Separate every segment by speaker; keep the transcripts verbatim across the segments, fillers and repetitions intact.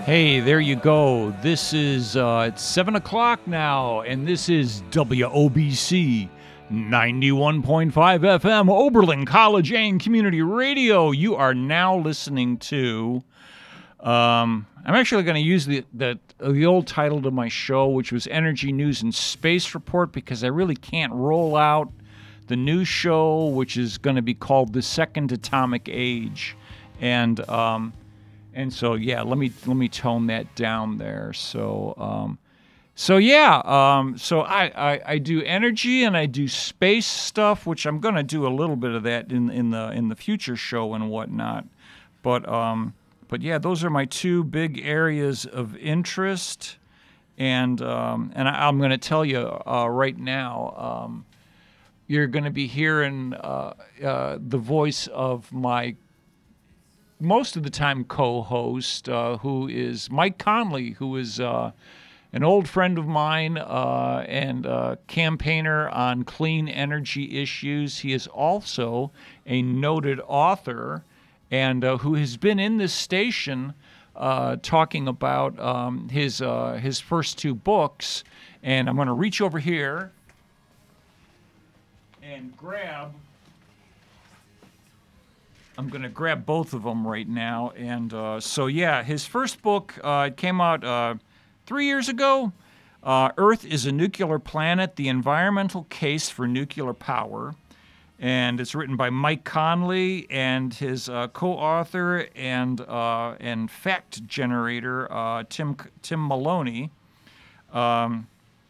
Speaker 1: Hey, there you go. This is, uh, it's seven o'clock now, and this is W O B C ninety-one point five F M, Oberlin College and Community Radio. You are now listening to, um, I'm actually going to use the, the, the old title to my show, which was Energy News and Space Report, because I really can't roll out the new show, which is going to be called The Second Atomic Age. And, um... And so, yeah, let me let me tone that down there. So, um, so yeah, um, so I, I, I do energy and I do space stuff, which I'm gonna do a little bit of that in in the in the future show and whatnot. But um, but yeah, those are my two big areas of interest. And um, and I, I'm gonna tell you uh, right now, um, you're gonna be hearing uh, uh, the voice of my most of the time co-host, uh, who is Mike Conley, who is uh, an old friend of mine uh, and uh, campaigner on clean energy issues. He is also a noted author and uh, who has been in this station uh, talking about um, his uh, his first two books. And I'm going to reach over here and grab I'm going to grab both of them right now. And uh, so, yeah, his first book uh, came out uh, three years ago. Uh, Earth is a Nuclear Planet, The Environmental Case for Nuclear Power. And it's written by Mike Conley and his uh, co-author and uh, and fact generator, uh, Tim Tim Maloney. Um,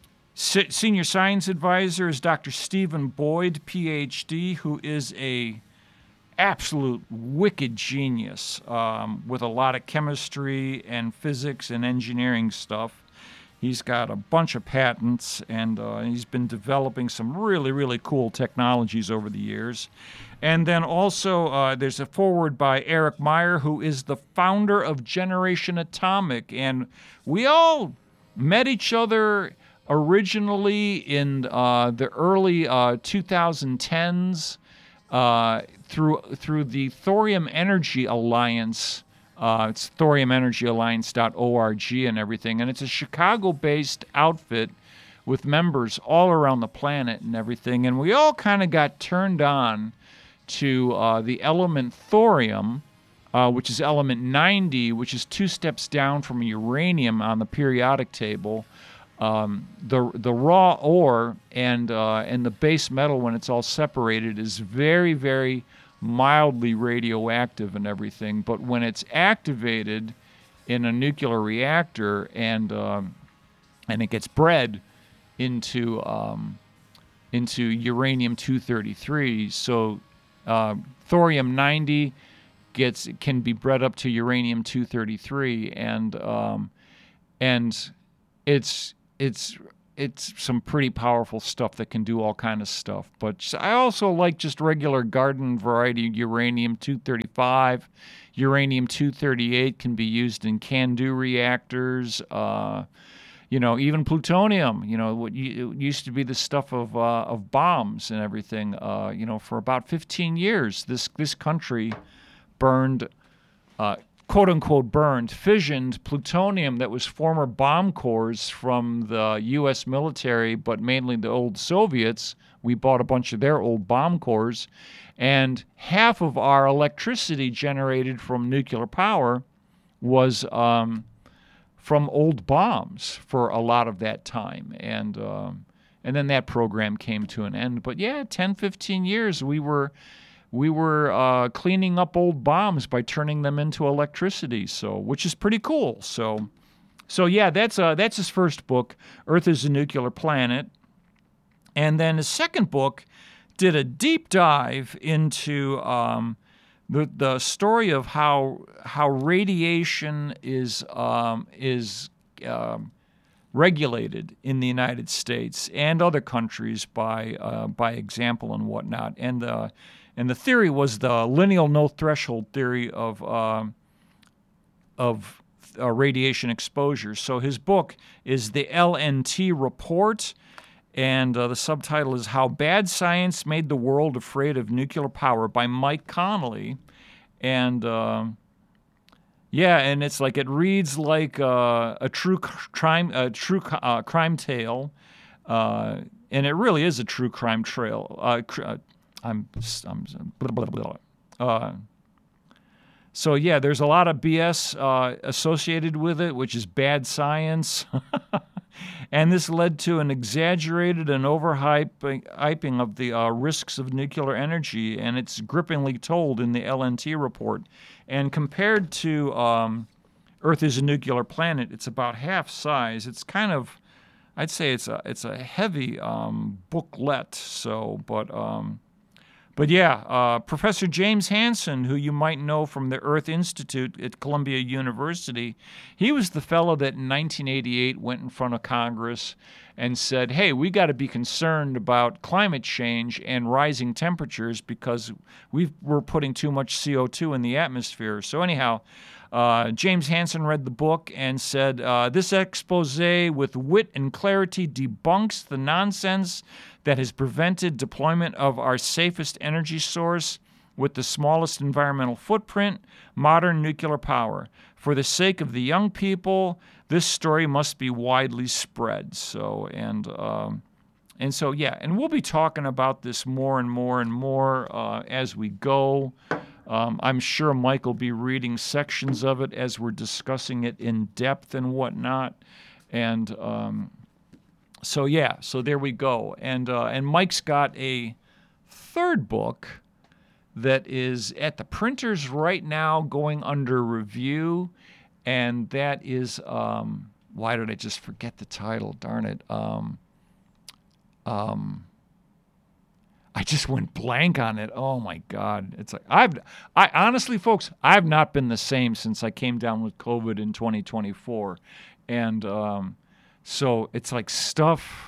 Speaker 1: se- senior science advisor is Doctor Stephen Boyd, P H D, who is a absolute wicked genius um, with a lot of chemistry and physics and engineering stuff. He's got a bunch of patents, and uh, he's been developing some really, really cool technologies over the years. And then also uh, there's a foreword by Eric Meyer, who is the founder of Generation Atomic. And we all met each other originally in uh, the early uh, twenty tens. Uh, through through the Thorium Energy Alliance. Uh, it's thorium energy alliance dot org and everything. And it's a Chicago-based outfit with members all around the planet and everything. And we all kind of got turned on to uh, the element thorium, uh, which is element ninety, which is two steps down from uranium on the periodic table. Um, the the raw ore and uh, and the base metal, when it's all separated, is very, very mildly radioactive and everything. But when it's activated in a nuclear reactor and um, and it gets bred into um, into uranium two thirty-three, so uh, thorium ninety gets can be bred up to uranium two thirty-three, and um, and it's It's it's some pretty powerful stuff that can do all kind of stuff. But I also like just regular garden variety uranium two thirty-five. Uranium two thirty-eight can be used in CANDU reactors. Uh, you know, even plutonium. You know, what it used to be the stuff of uh, of bombs and everything. Uh, you know, for about fifteen years, this this country burned. Uh, quote-unquote burned, fissioned plutonium that was former bomb cores from the U S military, but mainly the old Soviets. We bought a bunch of their old bomb cores, and half of our electricity generated from nuclear power was um, from old bombs for a lot of that time. And um, and then that program came to an end. But yeah, ten, fifteen years we were... We were uh, cleaning up old bombs by turning them into electricity, so which is pretty cool. So, so yeah, that's uh, that's his first book, Earth is a Nuclear Planet, and then his second book did a deep dive into um, the the story of how how radiation is um, is um, regulated in the United States and other countries by uh, by example and whatnot, and uh, And the theory was the lineal no threshold theory of uh, of uh, radiation exposure. So his book is the L N T Report, and uh, the subtitle is How Bad Science Made the World Afraid of Nuclear Power by Mike Conley. And uh, Yeah, and it's like it reads like uh, a true c- crime, a true c- uh, crime tale, uh, and it really is a true crime trail. Uh, cr- uh, I'm, I'm blah, blah, blah. Uh, so yeah, there's a lot of B S uh, associated with it, which is bad science, and this led to an exaggerated and overhyping hyping of the uh, risks of nuclear energy, and it's grippingly told in the L N T report. And compared to um, Earth is a Nuclear Planet, it's about half size. It's kind of, I'd say it's a it's a heavy um, booklet. So, but um, but yeah, uh, Professor James Hansen, who you might know from the Earth Institute at Columbia University, he was the fellow that in nineteen eighty-eight went in front of Congress and said, hey, we got to be concerned about climate change and rising temperatures because we've, we're putting too much C O two in the atmosphere. So anyhow, uh, James Hansen read the book and said, uh, this expose with wit and clarity debunks the nonsense that has prevented deployment of our safest energy source with the smallest environmental footprint, modern nuclear power. For the sake of the young people, this story must be widely spread. So, and um, and so, yeah, and we'll be talking about this more and more and more uh, as we go. Um, I'm sure Mike will be reading sections of it as we're discussing it in depth and whatnot. And um, so, yeah, so there we go. And uh, and Mike's got a third book that is at the printers right now going under review, and that is, um, why did I just forget the title? Darn it. Um, um, I just went blank on it. Oh my God. It's like, I've, I honestly, folks, I've not been the same since I came down with COVID in twenty twenty-four. And um, so it's like stuff...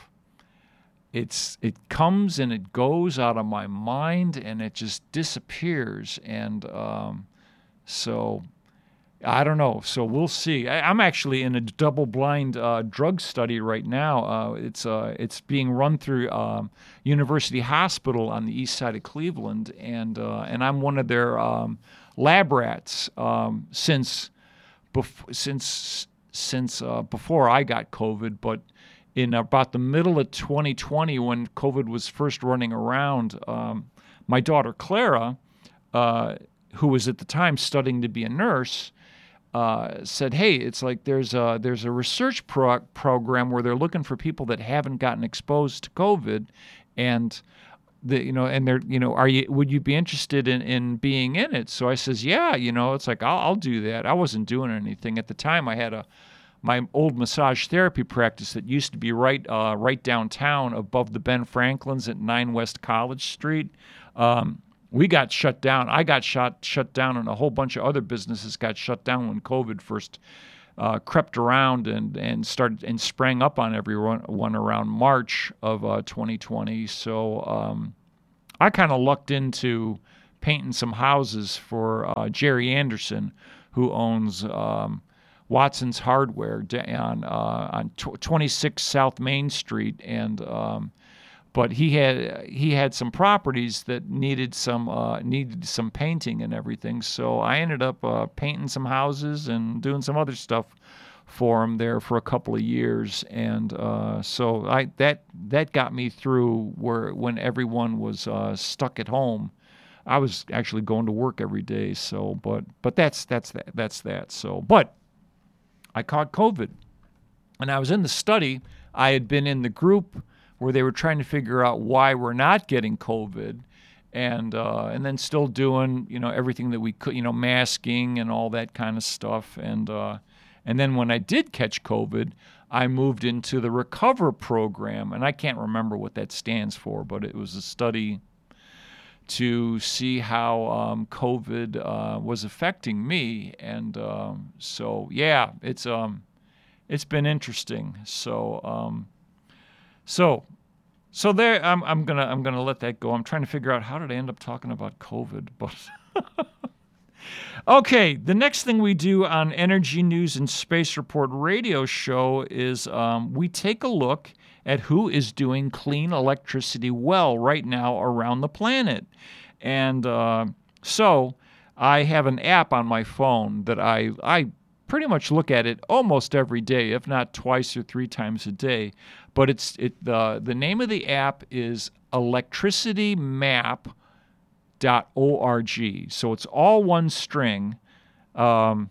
Speaker 1: It's it comes and it goes out of my mind and it just disappears. And um, so I don't know. So we'll see. I, I'm actually in a double-blind uh, drug study right now. Uh, it's uh, it's being run through um, University Hospital on the east side of Cleveland, and uh, and I'm one of their um, lab rats um, since bef- since since uh, before I got COVID, but. In about the middle of twenty twenty, when COVID was first running around, um, my daughter Clara, uh, who was at the time studying to be a nurse, uh, said, "Hey, it's like there's a there's a research pro- program where they're looking for people that haven't gotten exposed to COVID, and the you know and they're you know are you would you be interested in, in being in it?" So I says, "Yeah, you know, it's like I'll, I'll do that." I wasn't doing anything at the time. I had a my old massage therapy practice that used to be right uh, right downtown above the Ben Franklin's at nine West College Street. Um, we got shut down. I got shut shut down, and a whole bunch of other businesses got shut down when COVID first uh, crept around and, and started and sprang up on everyone one around March of uh, twenty twenty. So um, I kind of lucked into painting some houses for uh, Jerry Anderson, who owns um, Watson's Hardware on uh, on twenty-six South Main Street, and um, but he had he had some properties that needed some uh, needed some painting and everything. So I ended up uh, painting some houses and doing some other stuff for him there for a couple of years, and uh, so I that that got me through where when everyone was uh, stuck at home. I was actually going to work every day. So, but but that's that's that that's that. So, but. I caught COVID, and I was in the study. I had been in the group where they were trying to figure out why we're not getting COVID, and uh, and then still doing you know everything that we could, you know, masking and all that kind of stuff. And uh, and then when I did catch COVID, I moved into the Recover program, and I can't remember what that stands for, but it was a study to see how um, COVID uh, was affecting me, and um, so yeah, it's um, it's been interesting. So um, so so there, I'm I'm gonna I'm gonna let that go. I'm trying to figure out how did I end up talking about COVID, but okay. The next thing we do on Energy News and Space Report radio show is um, we take a look at who is doing clean electricity well right now around the planet. And uh, so I have an app on my phone that I I pretty much look at it almost every day, if not twice or three times a day. But it's it the the name of the app is electricity map dot org. So it's all one string. Um,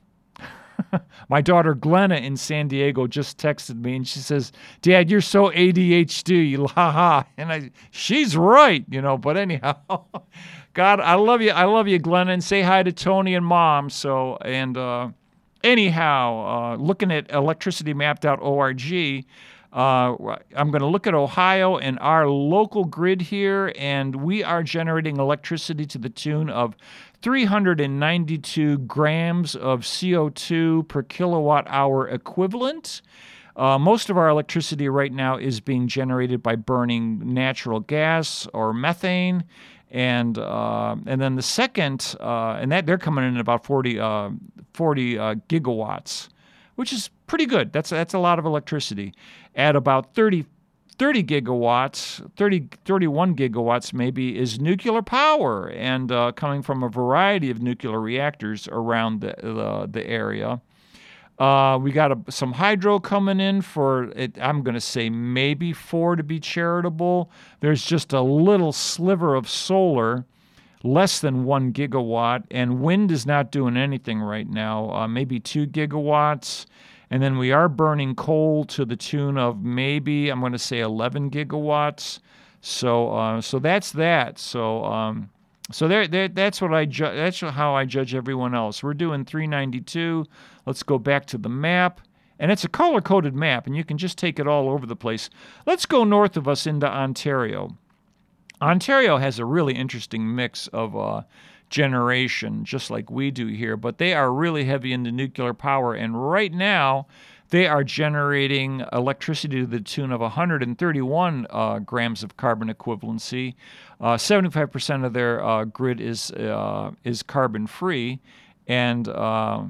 Speaker 1: my daughter Glenna in San Diego just texted me and she says, "Dad, you're so A D H D, ha ha." And I, she's right, you know. But anyhow, God, I love you, I love you, Glenna, and say hi to Tony and Mom. So and uh, anyhow, uh, looking at electricity map dot org. Uh, I'm going to look at Ohio and our local grid here, and we are generating electricity to the tune of three hundred ninety-two grams of C O two per kilowatt hour equivalent. Uh, most of our electricity right now is being generated by burning natural gas or methane, and uh, and then the second, uh, and that they're coming in at about forty, uh, forty uh, gigawatts, which is pretty good. That's that's a lot of electricity. At about thirty, thirty gigawatts, thirty, thirty-one gigawatts maybe, is nuclear power, and uh, coming from a variety of nuclear reactors around the the, the area. Uh, we got a, some hydro coming in for, it, I'm going to say maybe four to be charitable. There's just a little sliver of solar, less than one gigawatt, and wind is not doing anything right now, uh, maybe two gigawatts. And then we are burning coal to the tune of maybe, I'm going to say eleven gigawatts. So uh, so that's that. So um, so there, there that's what I ju- that's how I judge everyone else. We're doing three ninety-two. Let's go back to the map. And it's a color-coded map, and you can just take it all over the place. Let's go north of us into Ontario. Ontario has a really interesting mix of uh, generation, just like we do here, but they are really heavy into nuclear power, and right now they are generating electricity to the tune of one hundred thirty-one uh, grams of carbon equivalency. Uh, seventy-five percent of their uh, grid is uh, is carbon-free, and uh,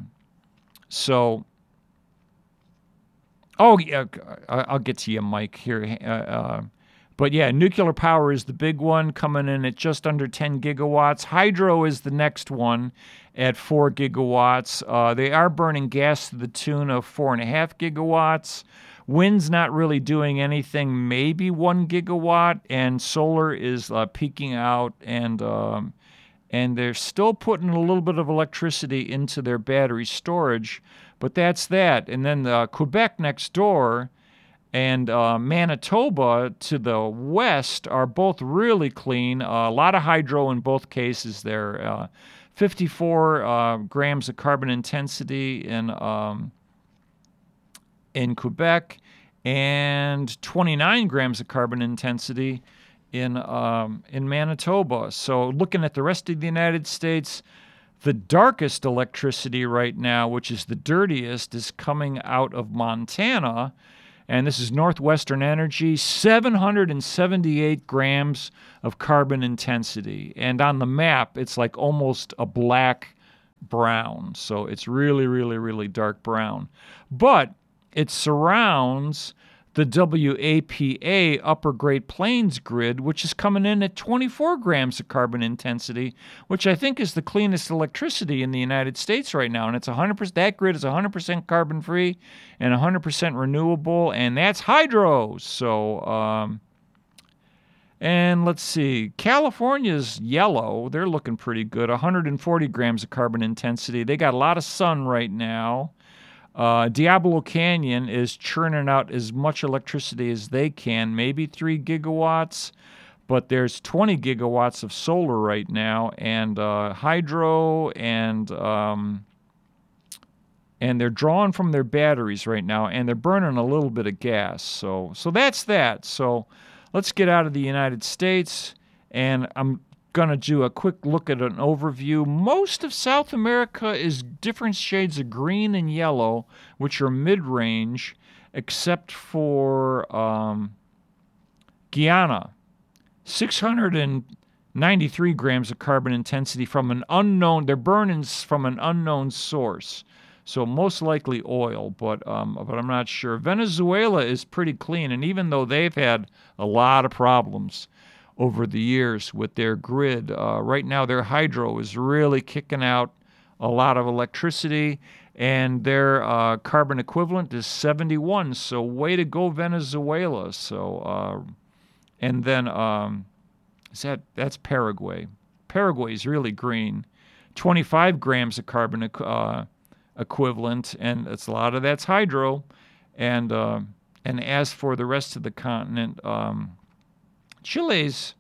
Speaker 1: so... Oh, yeah, I'll get to you, Mike, here. Uh, uh, But yeah, nuclear power is the big one, coming in at just under ten gigawatts. Hydro is the next one at four gigawatts. Uh, they are burning gas to the tune of four and a half gigawatts. Wind's not really doing anything, maybe one gigawatt, and solar is uh, peaking out, and um, and they're still putting a little bit of electricity into their battery storage, but that's that. And then uh, Quebec next door and uh, Manitoba to the west are both really clean. Uh, a lot of hydro in both cases there. Uh, fifty-four uh, grams of carbon intensity in um, in Quebec, and twenty-nine grams of carbon intensity in um, in Manitoba. So looking at the rest of the United States, the darkest electricity right now, which is the dirtiest, is coming out of Montana. And this is Northwestern Energy, seven hundred seventy-eight grams of carbon intensity. And on the map, it's like almost a black brown. So it's really, really, really dark brown. But it surrounds the W A P A Upper Great Plains grid, which is coming in at twenty-four grams of carbon intensity, which I think is the cleanest electricity in the United States right now. And it's one hundred percent, that grid is one hundred percent carbon-free and one hundred percent renewable, and that's hydro. So, um, and let's see, California's yellow. They're looking pretty good, one hundred forty grams of carbon intensity. They got a lot of sun right now. Uh, Diablo Canyon is churning out as much electricity as they can, maybe three gigawatts, but there's twenty gigawatts of solar right now, and uh, hydro, and um, and they're drawing from their batteries right now, and they're burning a little bit of gas. So, so that's that. So let's get out of the United States, and I'm going to do a quick look at an overview. Most of South America is different shades of green and yellow, which are mid-range, except for um, Guyana. six hundred ninety-three grams of carbon intensity from an unknown, they're burning from an unknown source. So most likely oil, but um, but I'm not sure. Venezuela is pretty clean, and even though they've had a lot of problems, over the years with their grid. Uh, right now, their hydro is really kicking out a lot of electricity, and their uh, carbon equivalent is seventy-one. So way to go, Venezuela. So, uh, and then um, is that that's Paraguay. Paraguay is really green, twenty-five grams of carbon uh, equivalent, and it's a lot of that's hydro. And uh, and as for the rest of the continent, um, Chile's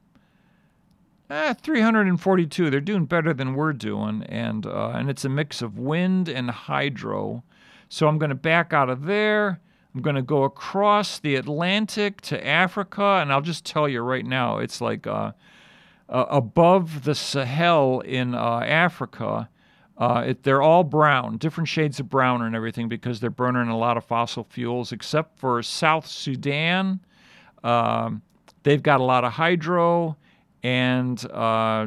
Speaker 1: eh, three hundred forty-two. They're doing better than we're doing, and uh, and it's a mix of wind and hydro. So I'm going to back out of there. I'm going to go across the Atlantic to Africa, and I'll just tell you right now, it's like uh, uh, above the Sahel in uh, Africa. Uh, it, they're all brown, different shades of brown and everything, because they're burning a lot of fossil fuels, except for South Sudan. Um, they've got a lot of hydro, and uh,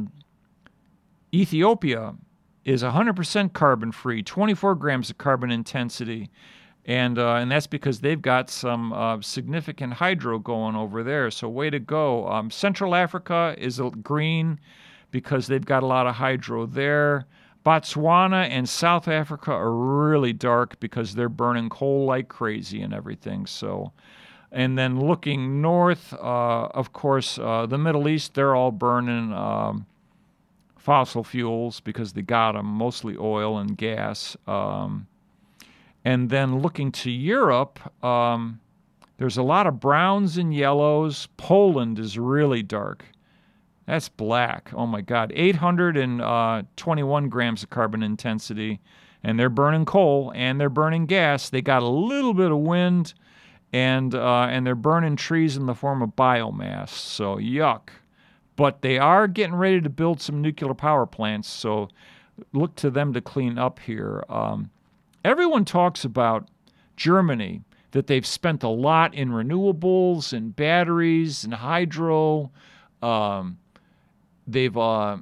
Speaker 1: Ethiopia is one hundred percent carbon-free, twenty-four grams of carbon intensity, and uh, and that's because they've got some uh, significant hydro going over there, so way to go. Um, Central Africa is a green because they've got a lot of hydro there. Botswana and South Africa are really dark because they're burning coal like crazy and everything. So, and then looking north, uh, of course, uh, the Middle East, they're all burning um, fossil fuels because they got them, mostly oil and gas. Um, and then looking to Europe, um, there's a lot of browns and yellows. Poland is really dark. That's black. Oh, my God. eight hundred twenty-one grams of carbon intensity, and they're burning coal, and they're burning gas. They got a little bit of wind, and uh, and they're burning trees in the form of biomass, so yuck. But they are getting ready to build some nuclear power plants, so look to them to clean up here. Um, everyone talks about Germany, that they've spent a lot in renewables and batteries and hydro. Um, they've uh,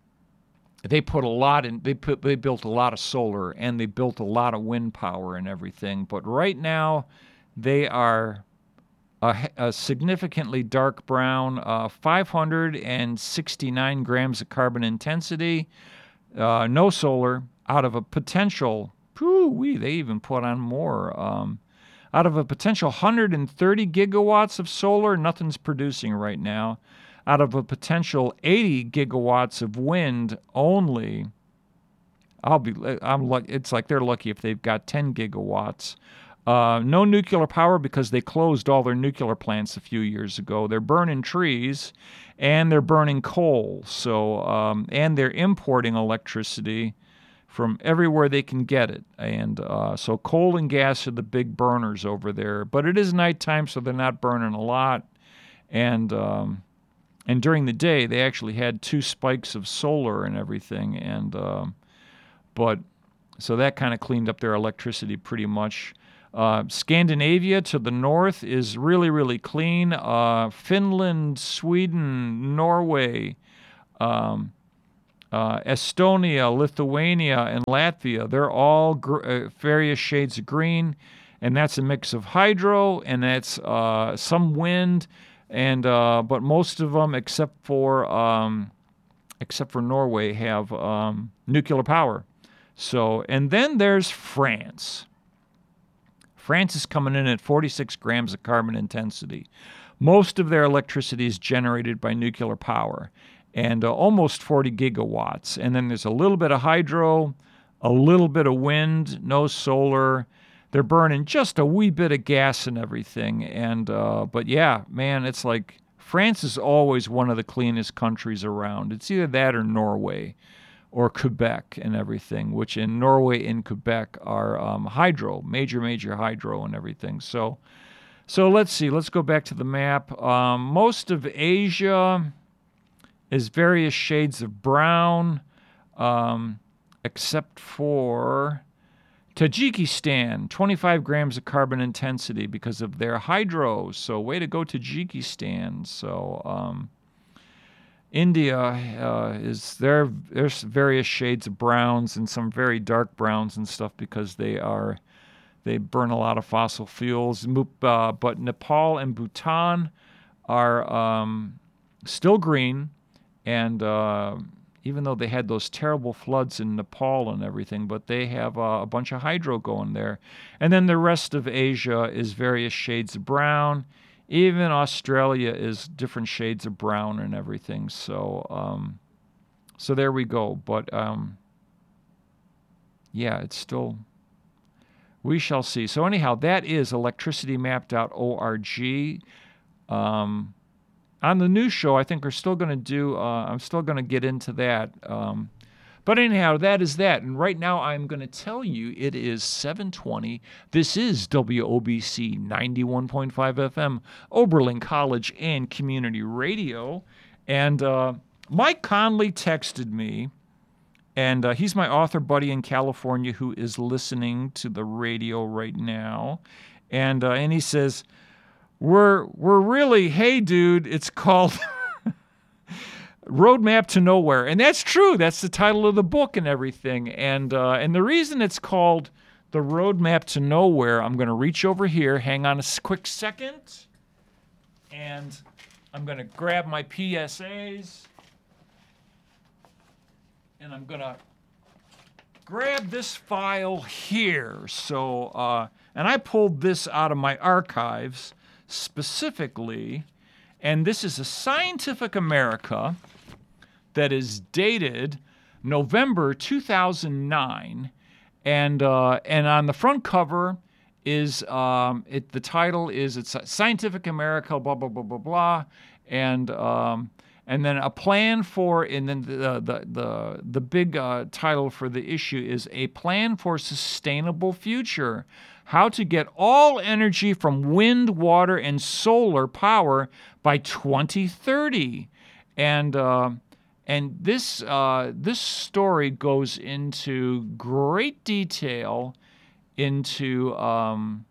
Speaker 1: they put a lot in. They put they built a lot of solar, and they built a lot of wind power and everything. But right now, they are a, a significantly dark brown, uh, five hundred sixty-nine grams of carbon intensity, uh, no solar, out of a potential. Whoo-wee, they even put on more. Um, out of a potential one hundred thirty gigawatts of solar, nothing's producing right now. Out of a potential eighty gigawatts of wind only, I'll be, I'm lucky. It's like they're lucky if they've got ten gigawatts. Uh, no nuclear power because they closed all their nuclear plants a few years ago. They're burning trees, and they're burning coal. So, um, and they're importing electricity from everywhere they can get it. And uh, so coal and gas are the big burners over there. But it is nighttime, so they're not burning a lot. And um, and during the day, they actually had two spikes of solar and everything. And um, but so that kind of cleaned up their electricity pretty much. Uh, Scandinavia to the north is really, really clean. Uh, Finland, Sweden, Norway, um, uh, Estonia, Lithuania, and Latvia, they're all gr- uh, various shades of green, and that's a mix of hydro, and that's uh, some wind, and uh, but most of them, except for um, except for Norway, have um, nuclear power. So, and then there's France. France is coming in at forty-six grams of carbon intensity. Most of their electricity is generated by nuclear power, and uh, almost forty gigawatts. And then there's a little bit of hydro, a little bit of wind, no solar. They're burning just a wee bit of gas and everything. And uh, but yeah, man, it's like France is always one of the cleanest countries around. It's either that or Norway, or Quebec and everything, which in Norway and Quebec are um, hydro, major, major hydro and everything. So so let's see. Let's go back to the map. Um, most of Asia is various shades of brown, um, except for Tajikistan, twenty-five grams of carbon intensity because of their hydro. So way to go, Tajikistan. So... Um, India uh, is there. There's various shades of browns and some very dark browns and stuff because they are they burn a lot of fossil fuels. Uh, but Nepal and Bhutan are um, still green, and uh, even though they had those terrible floods in Nepal and everything, but they have uh, a bunch of hydro going there. And then the rest of Asia is various shades of brown. Even Australia is different shades of brown and everything. So, um, so there we go. But um, yeah, it's still, we shall see. So anyhow, that is electricity map dot org. Um, On the news show, I think we're still going to do, uh, I'm still going to get into that. Um, but anyhow, that is that. And right now I'm going to tell you it is seven twenty. This is W O B C ninety-one point five F M, Oberlin College and Community Radio. And uh, Mike Conley texted me, and uh, he's my author buddy in California who is listening to the radio right now. And uh, and he says, We're we're really, hey, dude, it's called Roadmap to Nowhere. And that's true. That's the title of the book and everything. And uh, and the reason it's called The Roadmap to Nowhere, I'm going to reach over here. Hang on a quick second. And I'm going to grab my P S As. And I'm going to grab this file here. So, uh, and I pulled this out of my archives specifically, and this is a Scientific America that is dated November two thousand nine, and uh, and on the front cover is um, it. The title is it's Scientific America, blah blah blah blah blah, and um, and then a plan for, and then the the the the big uh, title for the issue is A Plan for Sustainable Future. How to get all energy from wind, water, and solar power by twenty thirty, and uh, and this uh, this story goes into great detail into um,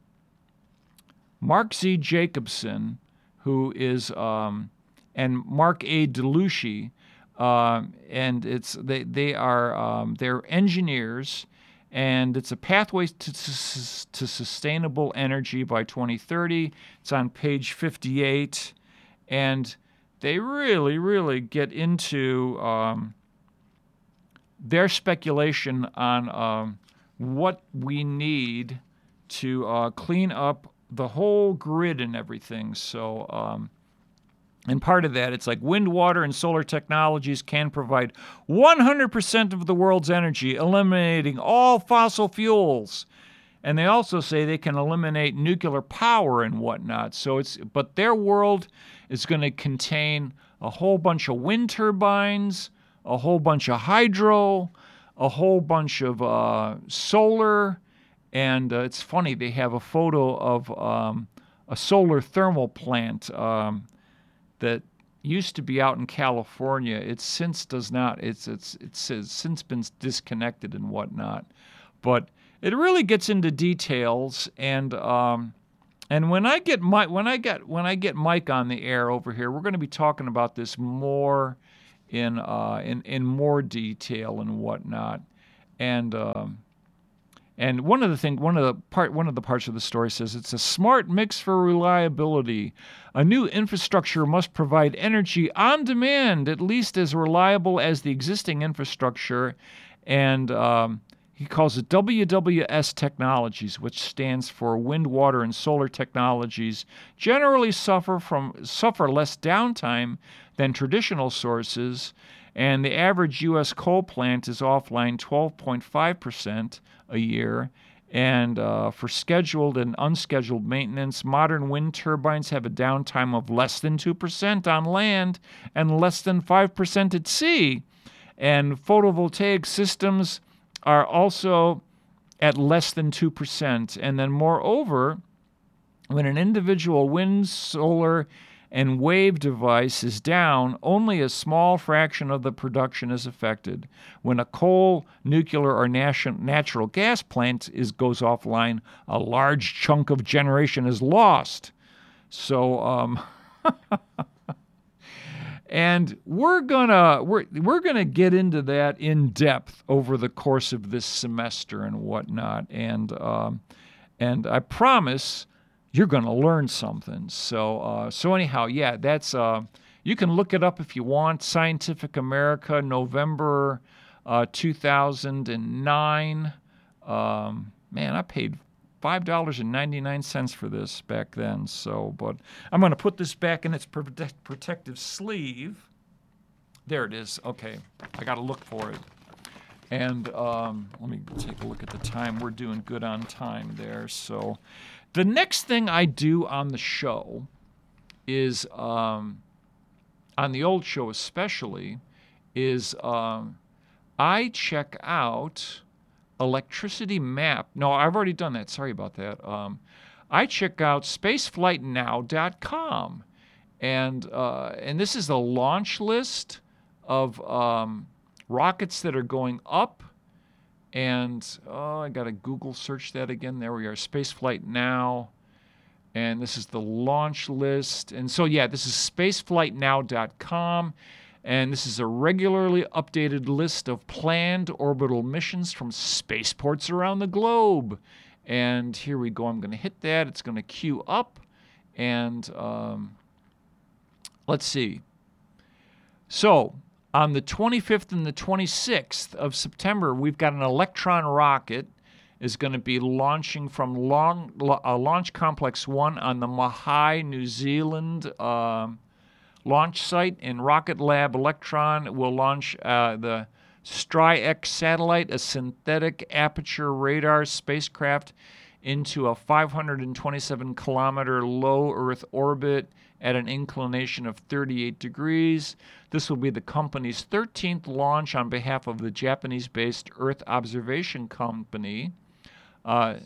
Speaker 1: Mark Z. Jacobson, who is um, and Mark A. DeLucci, uh, and it's they they are um, they're engineers. And it's a pathway to, to, to sustainable energy by twenty thirty. It's on page fifty-eight. And they really, really get into um, their speculation on um, what we need to uh, clean up the whole grid and everything. So, um, and part of that, it's like wind, water, and solar technologies can provide one hundred percent of the world's energy, eliminating all fossil fuels. And they also say they can eliminate nuclear power and whatnot. So it's, but their world is going to contain a whole bunch of wind turbines, a whole bunch of hydro, a whole bunch of uh, solar. And uh, it's funny, they have a photo of um, a solar thermal plant um, that used to be out in California. It since does not. It's it's it's, it's since been disconnected and whatnot. But it really gets into details, and um, and when I get Mike, when I get when I get Mike on the air over here, we're going to be talking about this more in uh, in in more detail and whatnot, and. Um, And one of the thing, one of the part, one of the parts of the story says it's a smart mix for reliability. A new infrastructure must provide energy on demand, at least as reliable as the existing infrastructure. And um, he calls it W W S Technologies, which stands for Wind, Water, and Solar Technologies. Generally suffer from suffer less downtime than traditional sources, and the average U S coal plant is offline twelve point five percent a year. And uh, for scheduled and unscheduled maintenance, modern wind turbines have a downtime of less than two percent on land and less than five percent at sea. And photovoltaic systems are also at less than two percent. And then moreover, when an individual wind, solar, and wave device is down, only a small fraction of the production is affected. When a coal, nuclear, or natu- natural gas plant is goes offline, a large chunk of generation is lost. So, um, and we're gonna we're we're gonna get into that in depth over the course of this semester and whatnot. And um, and I promise you're going to learn something. So, uh, so anyhow, yeah, that's uh, You can look it up if you want. Scientific America, November uh, two thousand nine. Um, man, I paid five dollars and ninety-nine cents for this back then. So, but I'm going to put this back in its protect- protective sleeve. There it is. Okay, I got to look for it. And um, let me take a look at the time. We're doing good on time there. So the next thing I do on the show is, um, on the old show especially, is um, I check out electricity map. No, I've already done that. Sorry about that. Um, I check out spaceflight now dot com. And, uh, and this is a launch list of um, rockets that are going up. And oh, I got to Google search that again. There we are, Spaceflight Now. And this is the launch list. And so, yeah, this is spaceflight now dot com. And this is a regularly updated list of planned orbital missions from spaceports around the globe. And here we go. I'm going to hit that. It's going to queue up. And um, let's see. So on the twenty-fifth and the twenty-sixth of September, we've got an Electron rocket is going to be launching from long, uh, Launch Complex one on the Mahai, New Zealand um, launch site. In Rocket Lab, Electron will launch uh, the Stri-X satellite, a synthetic aperture radar spacecraft, into a five hundred twenty-seven kilometer low Earth orbit at an inclination of thirty-eight degrees. This will be the company's thirteenth launch on behalf of the Japanese-based Earth Observation Company, uh,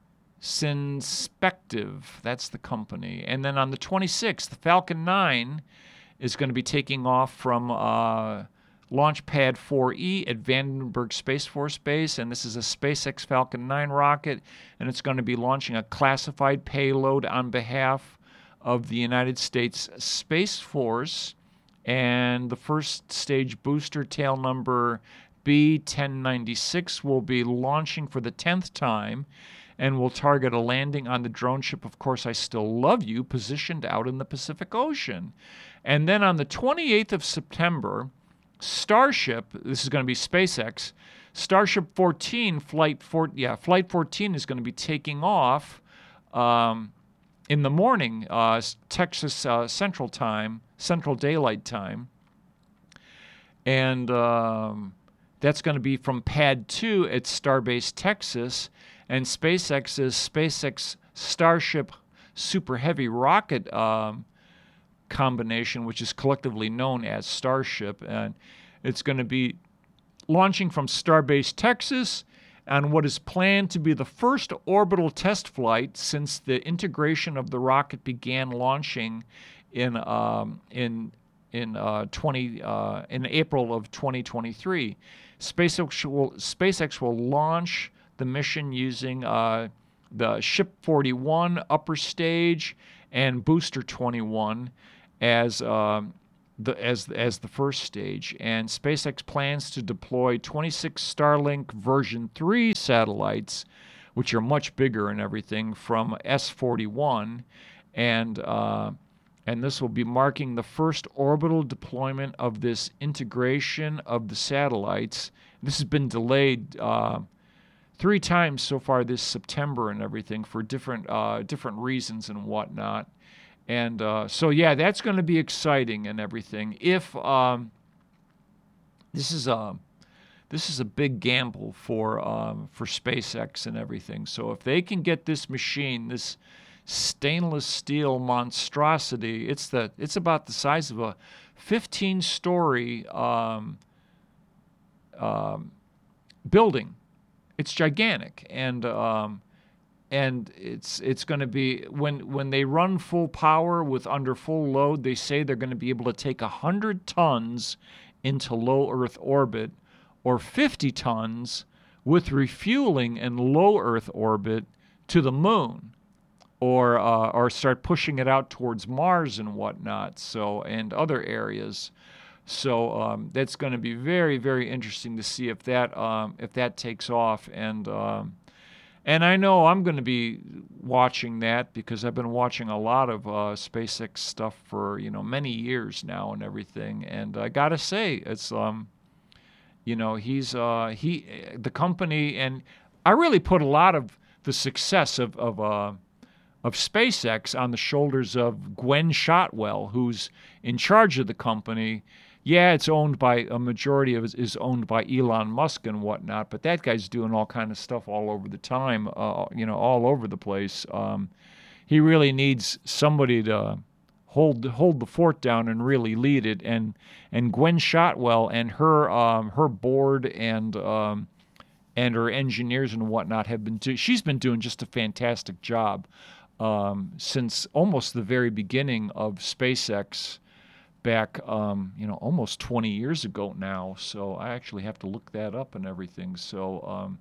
Speaker 1: Synspective. That's the company. And then on the twenty-sixth, the Falcon nine is going to be taking off from uh, Launch Pad four E at Vandenberg Space Force Base, and this is a SpaceX Falcon nine rocket, and it's going to be launching a classified payload on behalf of the United States Space Force. And the first stage booster, tail number B ten ninety-six, will be launching for the tenth time and will target a landing on the drone ship, Of Course I Still Love You, positioned out in the Pacific Ocean. And then on the twenty-eighth of September, Starship, this is going to be SpaceX, Starship fourteen, flight four, yeah, flight fourteen is going to be taking off um, in the morning, uh, Texas uh, Central Time, Central Daylight Time. And um, that's going to be from Pad two at Starbase, Texas. And SpaceX's SpaceX Starship Super Heavy rocket um, combination, which is collectively known as Starship, and it's going to be launching from Starbase, Texas, on what is planned to be the first orbital test flight since the integration of the rocket began launching in um, in in uh, twenty uh, in April of twenty twenty-three. SpaceX will SpaceX will launch the mission using uh, the Ship forty-one upper stage and Booster twenty-one as um, the as as the first stage, and SpaceX plans to deploy twenty-six Starlink version three satellites, which are much bigger and everything, from S forty-one, and uh, and this will be marking the first orbital deployment of this integration of the satellites. This has been delayed uh, three times so far this September and everything for different uh, different reasons and whatnot. And uh, so, yeah, that's going to be exciting and everything. If um, this is a this is a big gamble for um, for SpaceX and everything. So if they can get this machine, this stainless steel monstrosity, it's the it's about the size of a fifteen-story um, um, building. It's gigantic, and um, and it's it's going to be, when when they run full power with under full load, they say they're going to be able to take one hundred tons into low Earth orbit, or fifty tons with refueling in low Earth orbit to the moon, or uh, or start pushing it out towards Mars and whatnot, so, and other areas. So um, that's going to be very, very interesting to see if that um, if that takes off. And um, and I know I'm going to be watching that because I've been watching a lot of uh, SpaceX stuff for, you know, many years now and everything. And I gotta say, it's um, you know, he's uh, he the company, and I really put a lot of the success of of uh, of SpaceX on the shoulders of Gwen Shotwell, who's in charge of the company. Yeah, it's owned by a majority of it is owned by Elon Musk and whatnot, but that guy's doing all kind of stuff all over the time, uh, you know, all over the place. Um, he really needs somebody to hold hold the fort down and really lead it. And and Gwen Shotwell and her um, her board and um, and her engineers and whatnot have been do- she's been doing just a fantastic job um, since almost the very beginning of SpaceX. Back, um, you know, almost twenty years ago now. So I actually have to look that up and everything. So, um,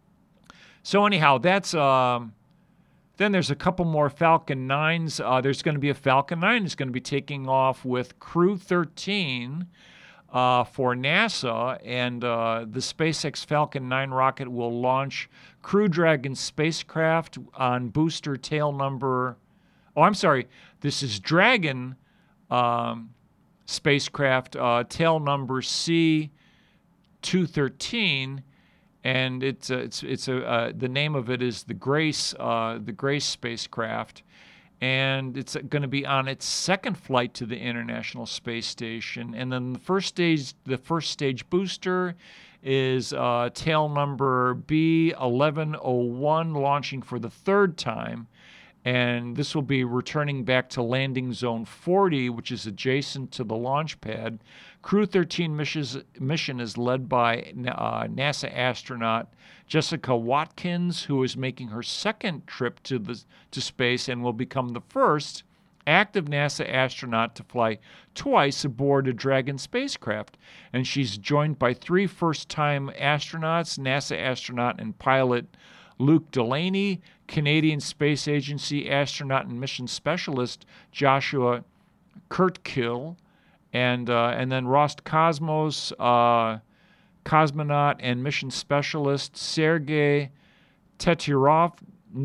Speaker 1: so anyhow, that's. Um, then there's a couple more Falcon nines. Uh, there's going to be a Falcon nine that's going to be taking off with Crew thirteen uh, for NASA, and uh, the SpaceX Falcon nine rocket will launch Crew Dragon spacecraft on booster tail number. Oh, I'm sorry. This is Dragon. Um, spacecraft uh, tail number C two thirteen, and it's a, it's it's a uh, the name of it is the Grace uh, the Grace spacecraft, and it's going to be on its second flight to the International Space Station. And then the first stage the first stage booster is uh, tail number B eleven oh one, launching for the third time. And this will be returning back to landing zone forty, which is adjacent to the launch pad. Crew thirteen missions, mission is led by uh, NASA astronaut Jessica Watkins, who is making her second trip to the to space and will become the first active NASA astronaut to fly twice aboard a Dragon spacecraft. And she's joined by three first-time astronauts, NASA astronaut and pilot Luke Delaney, Canadian Space Agency astronaut and mission specialist Joshua Kurtkill, and uh, and then Roscosmos uh, cosmonaut and mission specialist Sergei Teterov-Nikov,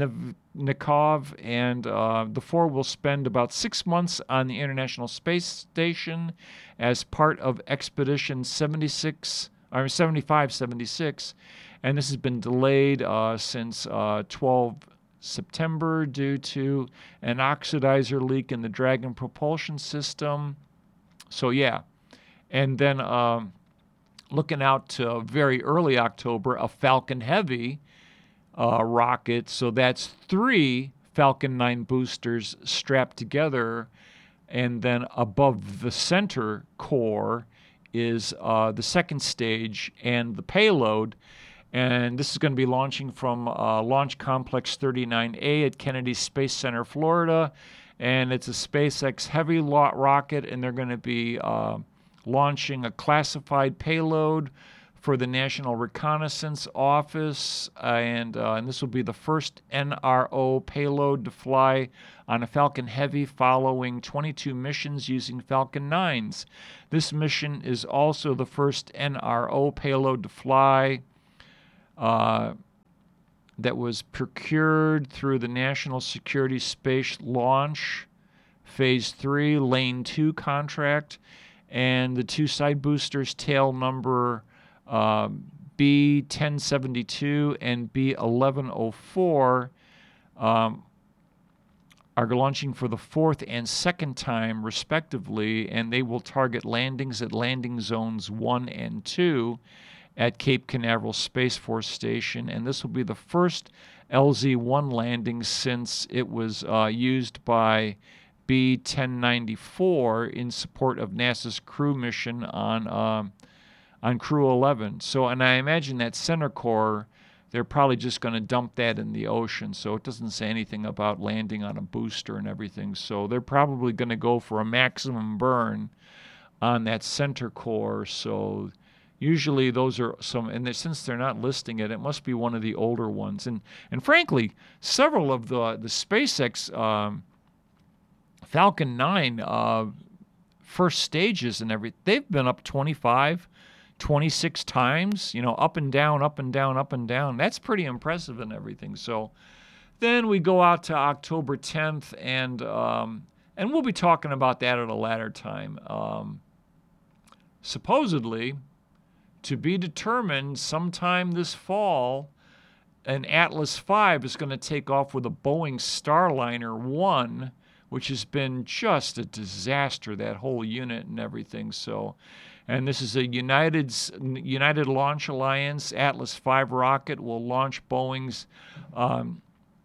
Speaker 1: and uh, the four will spend about six months on the International Space Station as part of Expedition seventy-six, or seventy-five seventy-six. And this has been delayed uh, since uh, twelve September due to an oxidizer leak in the Dragon propulsion system. So yeah, and then um, looking out to very early October, a Falcon Heavy uh, rocket. So that's three Falcon nine boosters strapped together, and then above the center core is uh, the second stage and the payload. And this is going to be launching from uh, Launch Complex thirty-nine A at Kennedy Space Center, Florida. And it's a SpaceX Heavy rocket, and they're going to be uh, launching a classified payload for the National Reconnaissance Office. Uh, and, uh, and this will be the first N R O payload to fly on a Falcon Heavy following twenty-two missions using Falcon nines. This mission is also the first N R O payload to fly Uh, that was procured through the National Security Space Launch Phase three Lane two contract, and the two side boosters, tail number uh, B ten seventy-two and B eleven oh four, um, are launching for the fourth and second time, respectively, and they will target landings at landing zones one and two at Cape Canaveral Space Force Station, and this will be the first L Z one landing since it was uh, used by B ten ninety-four in support of NASA's crew mission on uh, on Crew eleven. So, and I imagine that center core, they're probably just going to dump that in the ocean, so it doesn't say anything about landing on a booster and everything. So they're probably going to go for a maximum burn on that center core. So usually those are some, and since they're not listing it, it must be one of the older ones. And and frankly, several of the the SpaceX um, Falcon nine uh, first stages and everything, they've been up twenty-five, twenty-six times, you know, up and down, up and down, up and down. That's pretty impressive and everything. So Then we go out to October tenth, and um, and we'll be talking about that at a later time. Um, supposedly, to be determined sometime this fall, an Atlas five is going to take off with a Boeing Starliner one, which has been just a disaster, that whole unit and everything. So, and this is a United United Launch Alliance. Atlas five rocket will launch Boeing's um,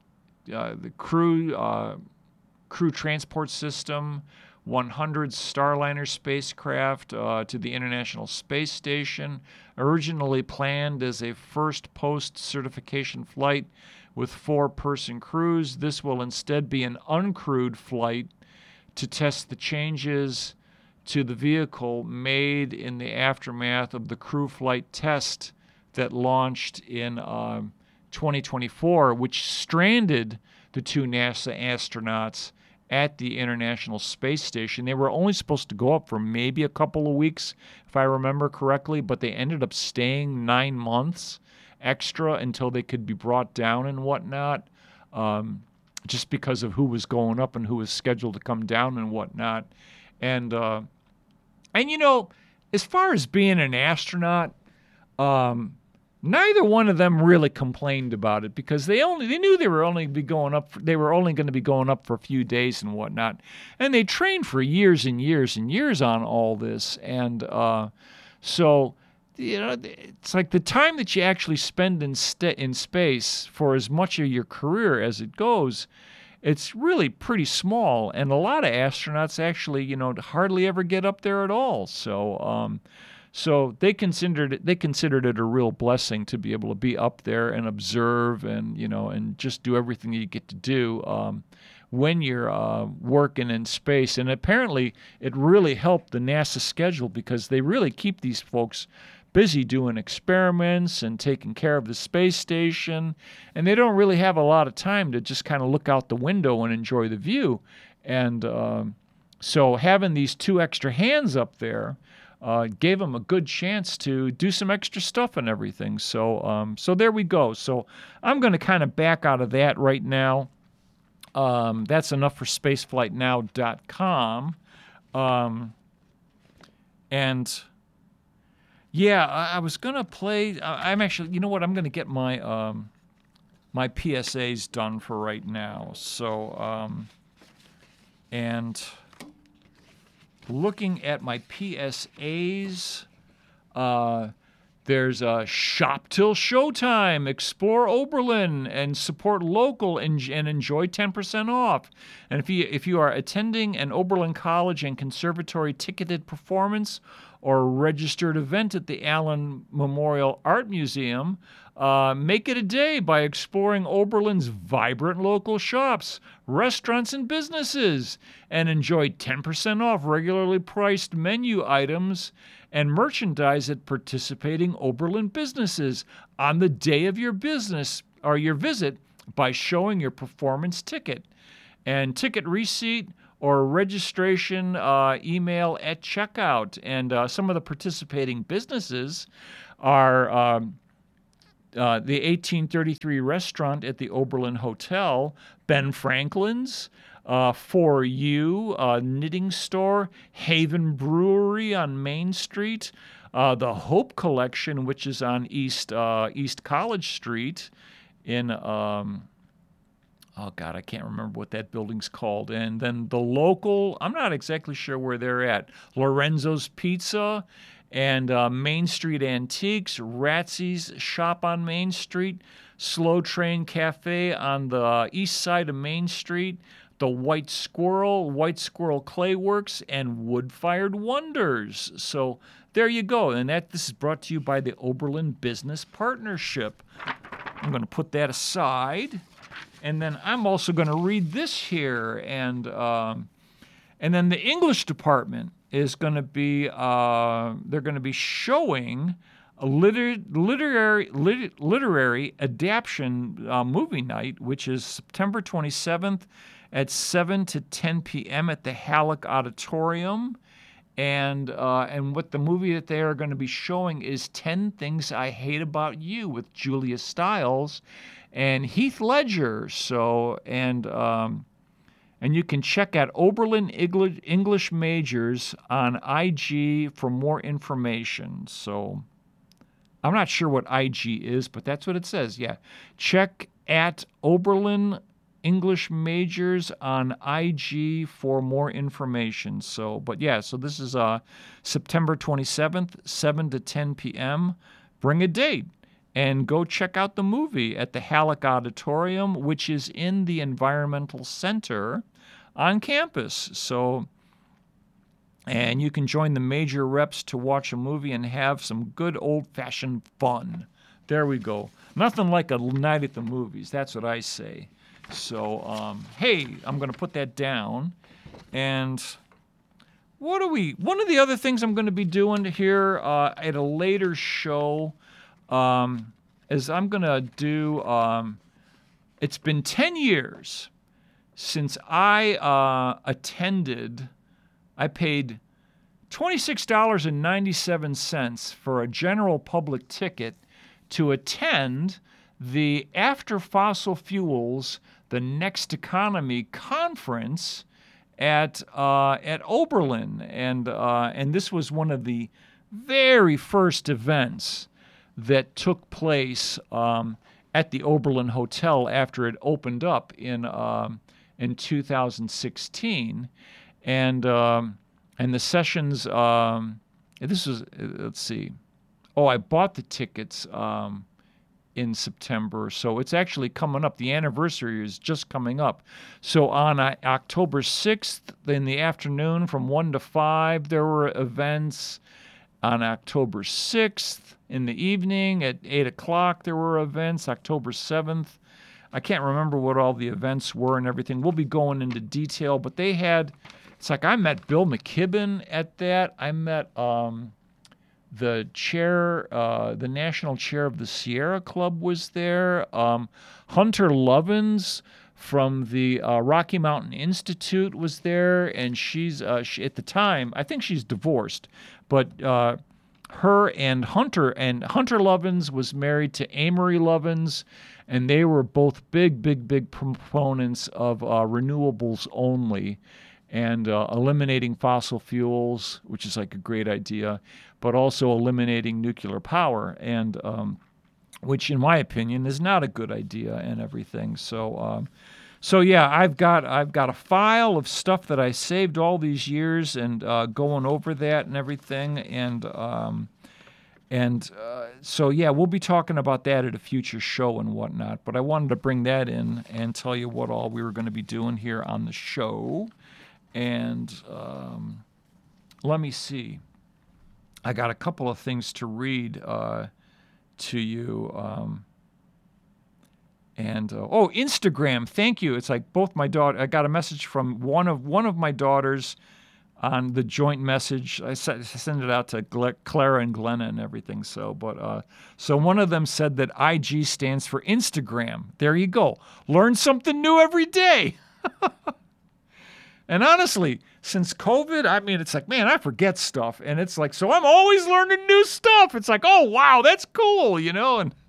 Speaker 1: uh, the crew uh, crew transport system, one hundred Starliner spacecraft uh, to the International Space Station, originally planned as a first post-certification flight with four-person crews. This will instead be an uncrewed flight to test the changes to the vehicle made in the aftermath of the crew flight test that launched in uh, twenty twenty-four, which stranded the two NASA astronauts at the International Space Station. They were only supposed to go up for maybe a couple of weeks, if I remember correctly, but they ended up staying nine months extra until they could be brought down and whatnot, um, just because of who was going up and who was scheduled to come down and whatnot. And, uh, and you know, as far as being an astronaut, um, neither one of them really complained about it, because they only they knew they were only be going up for, they were only going to be going up for a few days and whatnot, and they trained for years and years and years on all this, and uh, so you know it's like the time that you actually spend in st- in space for as much of your career as it goes, it's really pretty small, and a lot of astronauts actually you know hardly ever get up there at all. So. Um, So they considered it, they considered it a real blessing to be able to be up there and observe and you know and just do everything you get to do um, when you're uh, working in space. And apparently it really helped the NASA schedule, because they really keep these folks busy doing experiments and taking care of the space station, and they don't really have a lot of time to just kind of look out the window and enjoy the view. And um, so having these two extra hands up there Uh, gave them a good chance to do some extra stuff and everything. So, um, so there we go. So I'm going to kind of back out of that right now. Um, that's enough for spaceflight now dot com. Um, and yeah, I, I was going to play. I, I'm actually, you know what? I'm going to get my um, my P S As done for right now. So, um, and. Looking at my P S As, uh, there's a Shop Till Showtime, explore Oberlin, and support local and, and enjoy ten percent off. And if you if you are attending an Oberlin College and Conservatory ticketed performance or registered event at the Allen Memorial Art Museum, uh, make it a day by exploring Oberlin's vibrant local shops, restaurants, and businesses, and enjoy ten percent off regularly priced menu items and merchandise at participating Oberlin businesses on the day of your business or your visit by showing your performance ticket. And ticket receipt or registration uh, email at checkout. And uh, some of the participating businesses are um, uh, the eighteen thirty-three restaurant at the Oberlin Hotel, Ben Franklin's, uh, For You, uh, knitting store, Haven Brewery on Main Street, uh, the Hope Collection, which is on East uh, East College Street in... Um, Oh, God, I can't remember what that building's called. And then the local, I'm not exactly sure where they're at, Lorenzo's Pizza and uh, Main Street Antiques, Ratsy's Shop on Main Street, Slow Train Cafe on the east side of Main Street, the White Squirrel, White Squirrel Clay Works, and Wood-Fired Wonders. So there you go. And that this is brought to you by the Oberlin Business Partnership. I'm going to put that aside. And then I'm also going to read this here, and um, and then the English department is going to be uh, they're going to be showing a liter- literary lit- literary adaptation uh, movie night, which is September twenty-seventh at seven to ten p.m. at the Halleck Auditorium. And uh, and what the movie that they are going to be showing is ten Things I Hate About You with Julia Stiles. and Heath Ledger. So, and um, and you can check out Oberlin English, English Majors on I G for more information. So, I'm not sure what I G is, but that's what it says. Yeah, check at Oberlin English Majors on I G for more information. So, but yeah, so this is uh, September twenty-seventh, seven to ten p.m. Bring a date and go check out the movie at the Halleck Auditorium, which is in the Environmental Center on campus. So, and you can join the major reps to watch a movie and have some good old-fashioned fun. There we go. Nothing like a night at the movies. That's what I say. So, um, hey, I'm going to put that down. And what are we? One of the other things I'm going to be doing here uh, at a later show um, is I'm going to do. Um, it's been ten years since I uh, attended. I paid twenty-six dollars and ninety-seven cents for a general public ticket to attend the After Fossil Fuels, the Next Economy conference at uh, at Oberlin, and uh, and this was one of the very first events that took place um, at the Oberlin Hotel after it opened up in um, in two thousand sixteen, and um, and the sessions. Um, this was let's see. Oh, I bought the tickets. Um, in September, so it's actually coming up. The anniversary is just coming up. So on uh, October sixth in the afternoon from one to five, there were events. On October sixth in the evening at eight o'clock, there were events. October seventh, I can't remember what all the events were and everything. We'll be going into detail, but they had, it's like I met Bill McKibben at that. I met um, the chair, uh, the national chair of the Sierra Club was there. Um, Hunter Lovins from the uh, Rocky Mountain Institute was there, and she's uh, she, at the time, I think she's divorced, but uh, her and Hunter, and Hunter Lovins was married to Amory Lovins, and they were both big, big, big proponents of uh, renewables only, and uh, eliminating fossil fuels, which is like a great idea, but also eliminating nuclear power, and um, which, in my opinion, is not a good idea and everything. So, um, so yeah, I've got I've got a file of stuff that I saved all these years, and uh, going over that and everything, and um, and uh, so yeah, we'll be talking about that at a future show and whatnot. But I wanted to bring that in and tell you what all we were going to be doing here on the show. And um, let me see. I got a couple of things to read uh, to you. Um, and uh, oh, Instagram, thank you. It's like both my daughter. I got a message from one of one of my daughters on the joint message. I sent it out to Gle- Clara and Glenna and everything. So, but uh, so one of them said that I G stands for Instagram. There you go. Learn something new every day. And honestly, since COVID, I mean, it's like, man, I forget stuff. And it's like, so I'm always learning new stuff. It's like, oh, wow, that's cool, you know? And